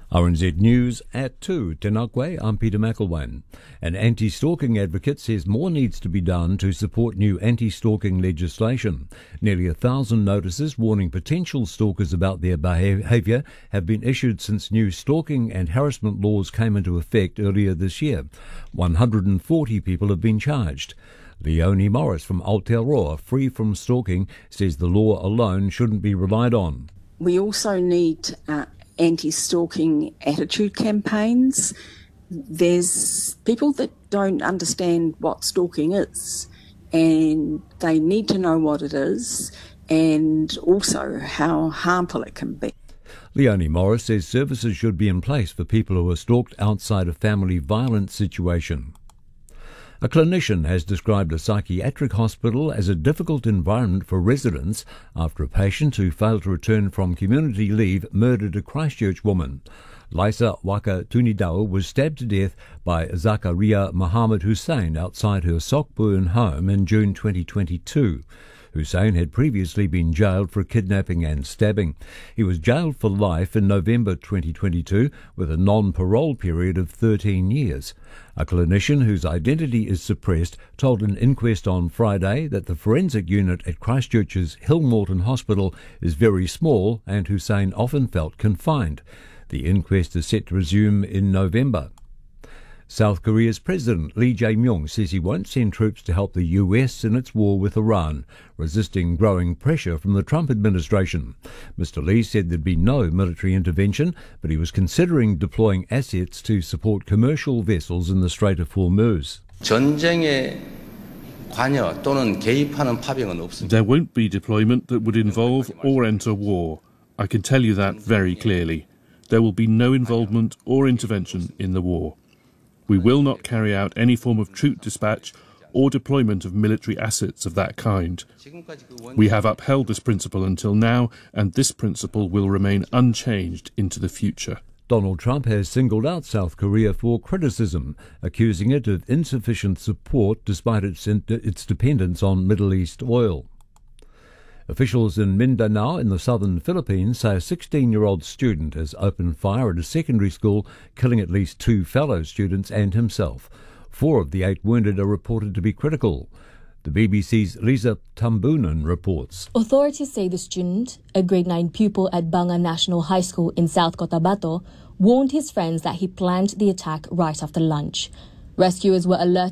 RNZ News at 2. Tenakwe, I'm Peter McElwain. An anti-stalking advocate says more needs to be done to support new anti-stalking legislation. Nearly 1,000 notices warning potential stalkers about their behaviour have been issued since new stalking and harassment laws came into effect earlier this year. 140 people have been charged. Leonie Morris from Aotearoa, Free from Stalking, says the law alone shouldn't be relied on. We also need anti-stalking attitude campaigns. There's people that don't understand what stalking is, and they need to know what it is and also how harmful it can be. Leonie Morris says services should be in place for people who are stalked outside a family violence situation. A clinician has described a psychiatric hospital as a difficult environment for residents after a patient who failed to return from community leave murdered a Christchurch woman. Lisa Waka Tunidao was stabbed to death by Zakaria Mohammed Hussein outside her Sockburn home in June 2022. Hussein had previously been jailed for kidnapping and stabbing. He was jailed for life in November 2022 with a non-parole period of 13 years. A clinician whose identity is suppressed told an inquest on Friday that the forensic unit at Christchurch's Hillmorton Hospital is very small and Hussein often felt confined. The inquest is set to resume in November. South Korea's President Lee Jae-myung says he won't send troops to help the US in its war with Iran, resisting growing pressure from the Trump administration. Mr. Lee said there'd be no military intervention, but he was considering deploying assets to support commercial vessels in the Strait of Hormuz. There won't be deployment that would involve or enter war. I can tell you that very clearly. There will be no involvement or intervention in the war. We will not carry out any form of troop dispatch or deployment of military assets of that kind. We have upheld this principle until now, and this principle will remain unchanged into the future. Donald Trump has singled out South Korea for criticism, accusing it of insufficient support despite its dependence on Middle East oil. Officials in Mindanao in the southern Philippines say a 16-year-old student has opened fire at a secondary school, killing at least 2 fellow students and himself. 4 of the 8 wounded are reported to be critical. The BBC's Lisa Tambunan reports. Authorities say the student, a grade 9 pupil at Banga National High School in South Cotabato, warned his friends that he planned the attack right after lunch. Rescuers were alerted